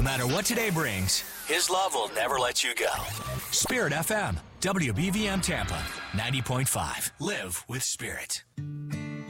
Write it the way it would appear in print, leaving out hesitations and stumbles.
matter what today brings, His love will never let you go. Spirit FM, WBVM Tampa, 90.5. Live with Spirit.